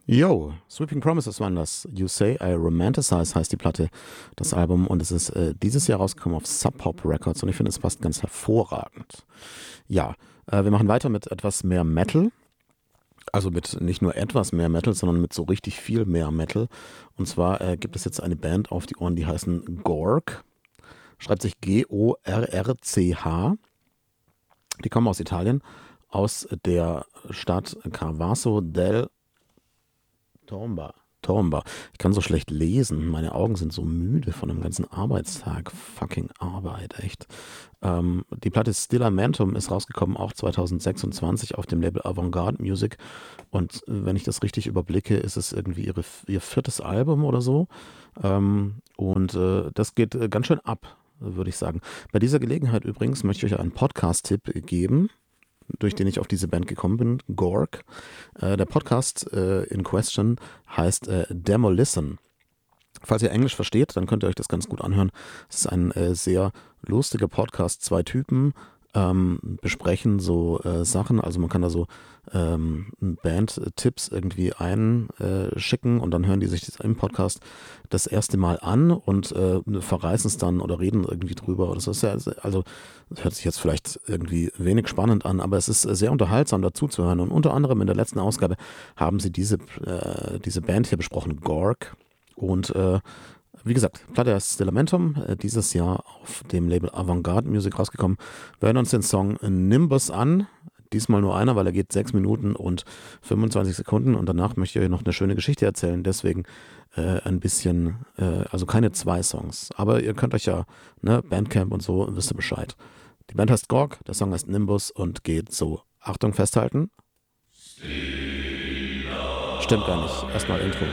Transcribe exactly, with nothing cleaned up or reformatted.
Yo, Sweeping Promises waren das. You Say I Romanticize heißt die Platte, das Album. Und es ist äh, dieses Jahr rausgekommen auf Sub Pop Records. Und ich finde, es passt ganz hervorragend. Ja, äh, wir machen weiter mit etwas mehr Metal. Also mit nicht nur etwas mehr Metal, sondern mit so richtig viel mehr Metal. Und zwar äh, gibt es jetzt eine Band auf die Ohren, die heißen Gork. Schreibt sich G O R R C H. Die kommen aus Italien, aus der Stadt Carvasso del Tomba. Tomba. Ich kann so schlecht lesen. Meine Augen sind so müde von dem ganzen Arbeitstag. Fucking Arbeit, echt. Ähm, die Platte Stillamentum ist rausgekommen, auch zwanzig sechsundzwanzig auf dem Label Avantgarde Music. Und wenn ich das richtig überblicke, ist es irgendwie ihre, ihr viertes Album oder so. Ähm, und äh, das geht äh, ganz schön ab, würde ich sagen. Bei dieser Gelegenheit übrigens möchte ich euch einen Podcast-Tipp geben, durch den ich auf diese Band gekommen bin, Gork. Äh, der Podcast äh, in question heißt äh, Demolisten. Falls ihr Englisch versteht, dann könnt ihr euch das ganz gut anhören. Es ist ein äh, sehr lustiger Podcast. Zwei Typen ähm, besprechen so äh, Sachen. Also man kann da so ähm, Band-Tipps irgendwie einschicken und dann hören die sich das im Podcast das erste Mal an und äh, verreißen es dann oder reden irgendwie drüber. Das ist ja, also das hört sich jetzt vielleicht irgendwie wenig spannend an, aber es ist sehr unterhaltsam dazu zu hören. Und unter anderem in der letzten Ausgabe haben sie diese, äh, diese Band hier besprochen, Gork. Und äh, wie gesagt, Platte heißt Stillamentum, äh, dieses Jahr auf dem Label Avantgarde Music rausgekommen. Wir hören uns den Song Nimbus an. Diesmal nur einer, weil er geht sechs Minuten und fünfundzwanzig Sekunden und danach möchte ich euch noch eine schöne Geschichte erzählen. Deswegen äh, ein bisschen, äh, also keine zwei Songs. Aber ihr könnt euch ja, ne, Bandcamp und so, wisst ihr Bescheid. Die Band heißt Gork, der Song heißt Nimbus und geht so. Achtung, festhalten. Stimmt gar nicht. Erstmal Intro.